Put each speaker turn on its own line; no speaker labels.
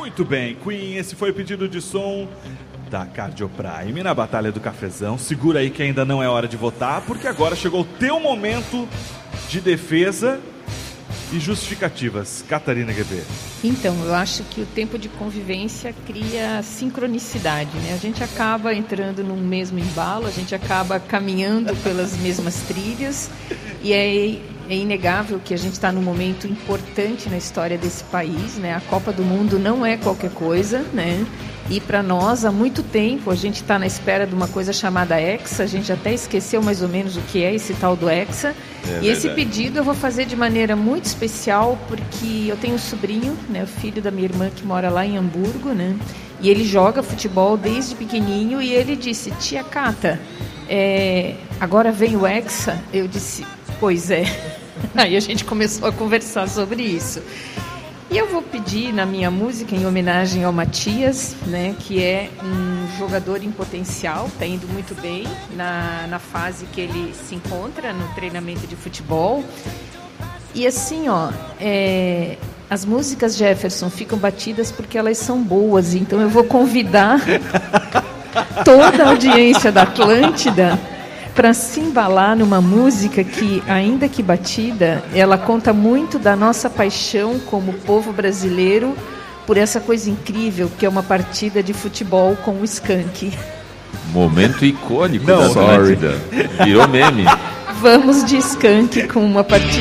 Muito bem, Queen, esse foi o pedido de som da Cardio Prime na Batalha do Cafezão. Segura aí que ainda não é hora de votar, porque agora chegou o teu momento de defesa e justificativas. Catarina GB.
Então, eu acho que o tempo de convivência cria sincronicidade, né? A gente acaba entrando num mesmo embalo, a gente acaba caminhando pelas mesmas trilhas e é inegável que a gente está num momento importante na história desse país, né? A Copa do Mundo não é qualquer coisa, né? E para nós, há muito tempo, a gente está na espera de uma coisa chamada Hexa, a gente até esqueceu mais ou menos o que é esse tal do Hexa. E esse pedido eu vou fazer de maneira muito especial, porque eu tenho um sobrinho, né, o filho da minha irmã que mora lá em Hamburgo, né? E ele joga futebol desde pequenininho e ele disse, tia Cata, agora vem o Hexa? Eu disse, pois é. Aí a gente começou a conversar sobre isso. E eu vou pedir na minha música, em homenagem ao Matias, né, que é um jogador em potencial, está indo muito bem na fase que ele se encontra no treinamento de futebol. E assim, as músicas Jefferson ficam batidas porque elas são boas, então eu vou convidar toda a audiência da Atlântida para se embalar numa música que, ainda que batida, ela conta muito da nossa paixão como povo brasileiro por essa coisa incrível que é uma partida de futebol com o Skank.
Momento icônico da Atlântida. Virou meme.
Vamos de Skank com uma partida